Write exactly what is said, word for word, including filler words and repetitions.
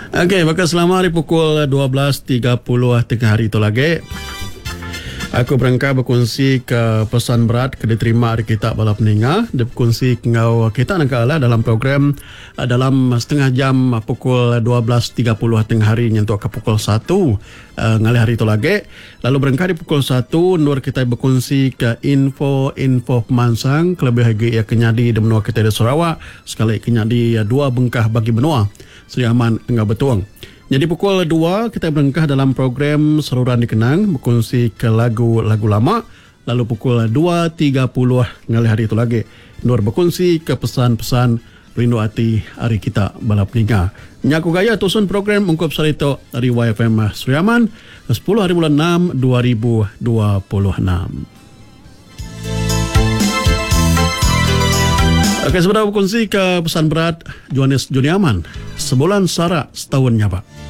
Okey, maka selama hari pukul dua belas tiga puluh tengah hari itu lagi, aku berangkat berkongsi ke pesan berat ke diterima hari kita bala peningah. Dia berkongsi ngau kita nak kalah dalam program uh, dalam setengah jam uh, pukul dua belas tiga puluh tengah hari nyentuh ke pukul satu uh, ngalih hari itu lagi. Lalu berangkat di pukul satu nur kita berkongsi ke info-info pemansang kelebih lagi ya kenyadi di benua kita di Sarawak. Sekali kenyadi uh, dua bengkah bagi benua Seri Aman enggak betuang. Jadi pukul dua kita berangkah dalam program Saluran Dikenang berkongsi ke lagu-lagu lama. Lalu pukul dua tiga puluh ngalih hari itu lagi Nur berkongsi ke pesan-pesan rindu hati hari kita bala peninga. Nyaku gaya tusun program ungkup sarito dari Y F M Seri Aman sepuluh hari bulan enam dua ribu dua puluh enam. Oke, sebentar berkongsi ke pesan berat Johannes Juni Aman. Sebulan sara setahun nyapa.